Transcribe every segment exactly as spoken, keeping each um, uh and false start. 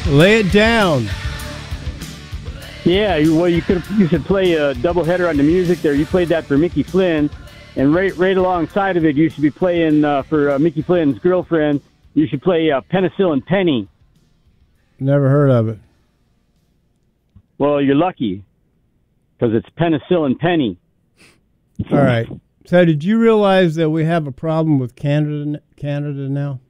Lay it down. Yeah, you, well, you could you should play a doubleheader on the music there. You played that for Mickey Flynn, and right right alongside of it, you should be playing uh, for uh, Mickey Flynn's girlfriend. You should play uh, Penicillin Penny. Never heard of it. Well, you're lucky, because it's Penicillin Penny. All right. So, did you realize that we have a problem with Canada Canada now?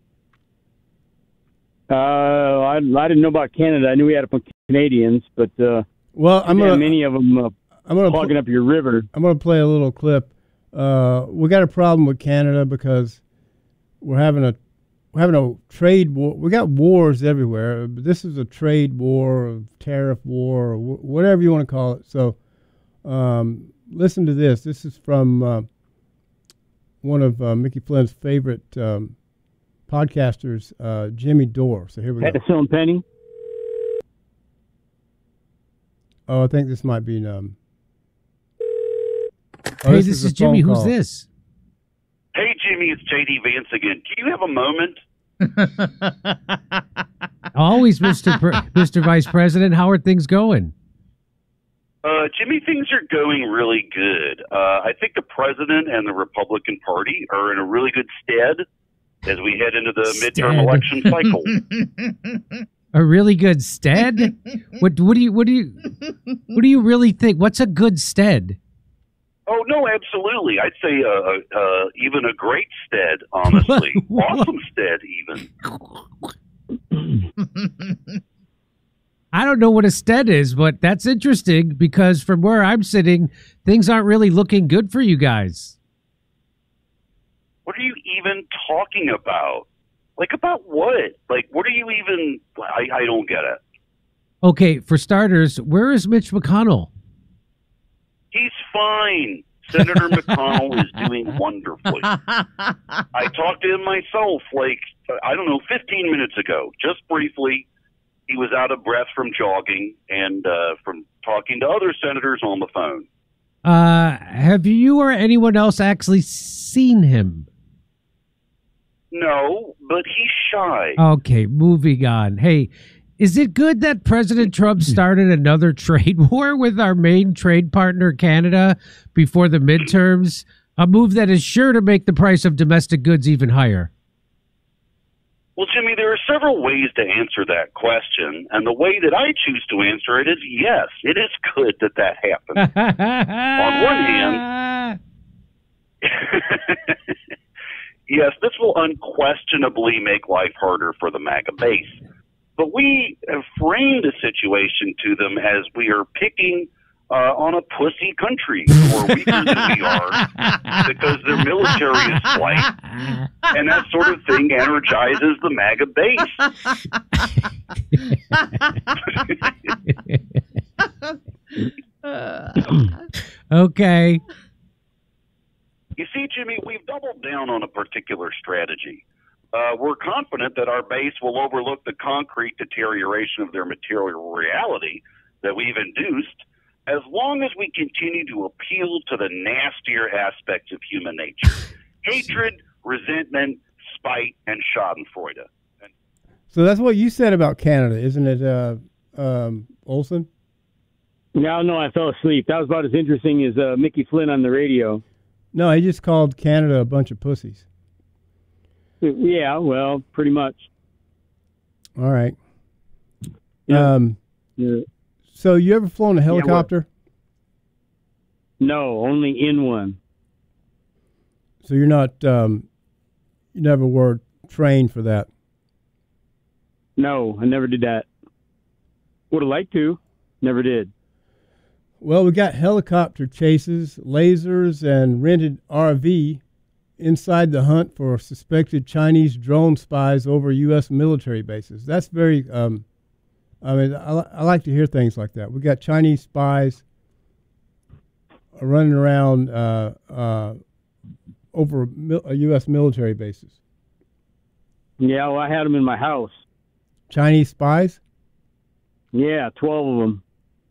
Uh, I, I didn't know about Canada. I knew we had it from Canadians, but uh, well, I'm gonna, many of them uh, I'm gonna clogging pl- up your river. I'm going to play a little clip. Uh, we got a problem with Canada because we're having a we're having a trade war. We got wars everywhere. This is a trade war, a tariff war, or wh- whatever you want to call it. So, um, listen to this. This is from uh, one of uh, Mickey Flynn's favorite um, podcasters, uh, Jimmy Dore. So here we go. Penicillin Penny. Oh, I think this might be. Um, oh, hey, this, this is, is Jimmy. call. Who's this? Hey, Jimmy, it's J D Vance again. Do you have a moment? Always, Mister Pre- Mister Vice President. How are things going? Uh, Jimmy, things are going really good. Uh, I think the president and the Republican Party are in a really good stead as we head into the Stead. midterm election cycle. A really good stead? What? What do you? What do you? What do you really think? What's a good stead? Oh, no, absolutely. I'd say uh, uh, even a great stead, honestly. Awesome stead, even. I don't know what a stead is, but that's interesting because from where I'm sitting, things aren't really looking good for you guys. What are you even talking about? Like, about what? Like, what are you even... I, I don't get it. Okay, for starters, where is Mitch McConnell? He's fine. Senator McConnell is doing wonderfully. I talked to him myself, like, I don't know, fifteen minutes ago, just briefly. He was out of breath from jogging and uh, from talking to other senators on the phone. Uh, have you or anyone else actually seen him? No, but he's shy. Okay, moving on. Hey, is it good that President Trump started another trade war with our main trade partner, Canada, before the midterms? A move that is sure to make the price of domestic goods even higher. Well, Jimmy, there are several ways to answer that question, and the way that I choose to answer it is yes, it is good that that happened. On one hand, yes, this will unquestionably make life harder for the MAGA base. But we have framed the situation to them as we are picking uh, on a pussy country who are weaker than we are because their military is slight, and that sort of thing energizes the MAGA base. Okay. You see, Jimmy, we've doubled down on a particular strategy. Uh, we're confident that our base will overlook the concrete deterioration of their material reality that we've induced as long as we continue to appeal to the nastier aspects of human nature. Hatred, resentment, spite, and schadenfreude. And So that's what you said about Canada, isn't it, uh, um, Olson? No, no, I fell asleep. That was about as interesting as uh, Mickey Flynn on the radio. No, he just called Canada a bunch of pussies. Yeah, well, pretty much. All right. Yeah. Um, Yeah. so you ever flown a helicopter? No, only in one. So you're not, um, you never were trained for that? No, I never did that. Would have liked to. Never did. Well, we got helicopter chases, lasers, and rented R V inside the hunt for suspected Chinese drone spies over U S military bases. That's very, um, I mean, I, I like to hear things like that. We got Chinese spies running around uh, uh, over mil- U S military bases. Yeah, well, I had them in my house. Chinese spies? Yeah, twelve of them.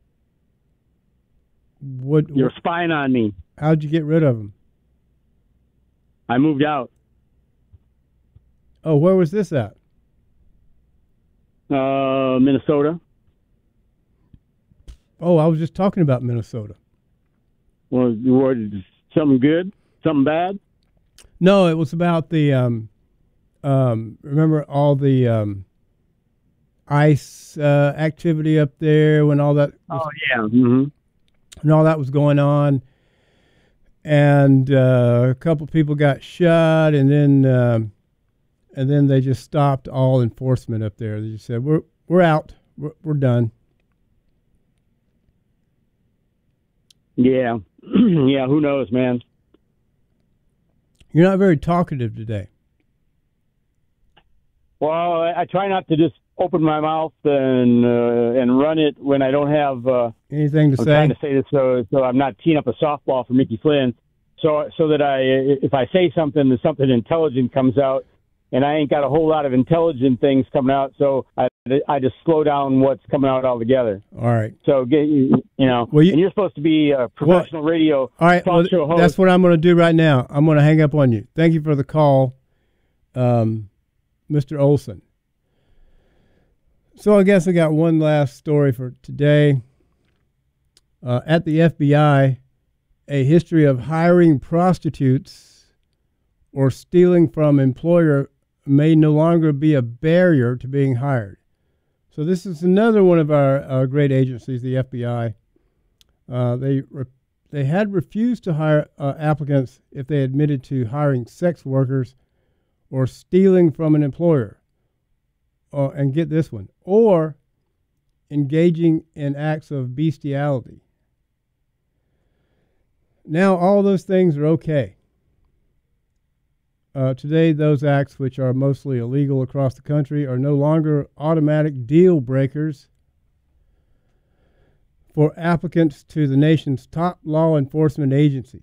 What? You're spying on me. How'd you get rid of them? I moved out. Oh, where was this at? Uh, uh, Minnesota. Oh, I was just talking about Minnesota. Was, was something good? Something bad? No, it was about the, um, um, remember all the um, ice uh, activity up there when all that was, Oh, yeah. Mm-hmm. when all that was going on. And uh, a couple people got shot, and then um, and then they just stopped all enforcement up there. They just said, we're, we're out. We're, we're done. Yeah. Yeah, who knows, man? You're not very talkative today. Well, I, I try not to just open my mouth and uh, and run it when I don't have uh, anything to I'm say. trying to say this so so I'm not teeing up a softball for Mickey Flynn, so so that I if I say something, that something intelligent comes out, and I ain't got a whole lot of intelligent things coming out, so I I just slow down what's coming out altogether. All right. So get you you know, well, you, and you're supposed to be a professional well, radio all right, talk well, show host. That's what I'm going to do right now. I'm going to hang up on you. Thank you for the call, um, Mister Olson. So I guess I got one last story for today. Uh, at the F B I, a history of hiring prostitutes or stealing from employer may no longer be a barrier to being hired. So this is another one of our uh, great agencies, the F B I. Uh, they re- they had refused to hire uh, applicants if they admitted to hiring sex workers or stealing from an employer. Uh, and get this one, or engaging in acts of bestiality. Now all those things are okay. Uh, today, those acts, which are mostly illegal across the country, are no longer automatic deal breakers for applicants to the nation's top law enforcement agency.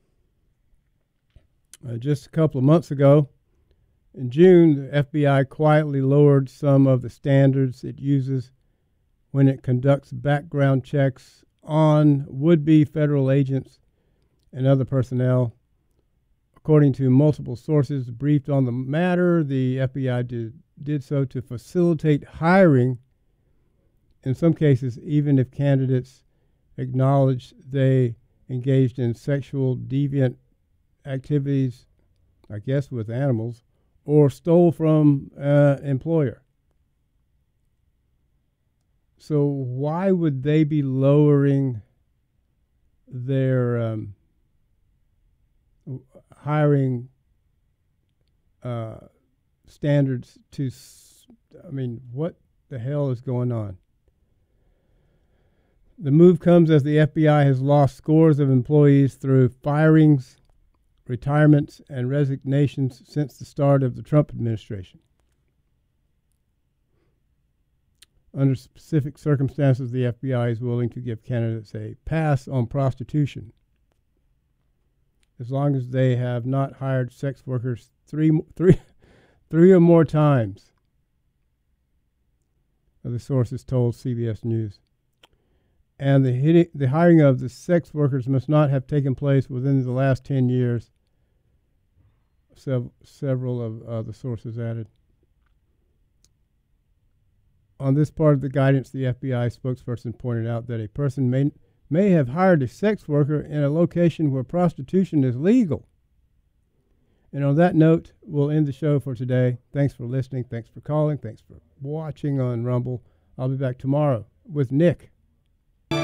Uh, just a couple of months ago, in June, the F B I quietly lowered some of the standards it uses when it conducts background checks on would-be federal agents and other personnel. According to multiple sources briefed on the matter, the F B I did, did so to facilitate hiring, in some cases even if candidates acknowledged they engaged in sexual deviant activities, I guess with animals, or stole from an uh, employer. So why would they be lowering their um, hiring uh, standards to, s- I mean, what the hell is going on? The move comes as the F B I has lost scores of employees through firings, retirements, and resignations since the start of the Trump administration. Under specific circumstances, the F B I is willing to give candidates a pass on prostitution, as long as they have not hired sex workers three, three, three or more times, the sources told C B S News. And the, hitting, the hiring of the sex workers must not have taken place within the last ten years, sev- several of uh, the sources added. On this part of the guidance, the F B I spokesperson pointed out that a person may, may have hired a sex worker in a location where prostitution is legal. And on that note, we'll end the show for today. Thanks for listening. Thanks for calling. Thanks for watching on Rumble. I'll be back tomorrow with Nick.